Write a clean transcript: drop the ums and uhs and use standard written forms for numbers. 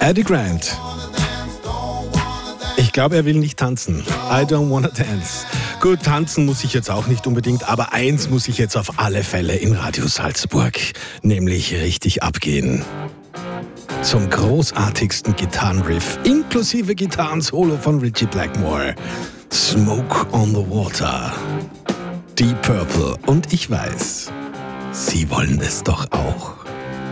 Eddie Grant. Ich glaube, er will nicht tanzen. I don't wanna dance. Gut, tanzen muss ich jetzt auch nicht unbedingt, aber eins muss ich jetzt auf alle Fälle in Radio Salzburg, nämlich richtig abgehen. Zum großartigsten Gitarrenriff, inklusive Gitarrensolo von Ritchie Blackmore. Smoke on the Water. Deep Purple. Und ich weiß, Sie wollen es doch auch.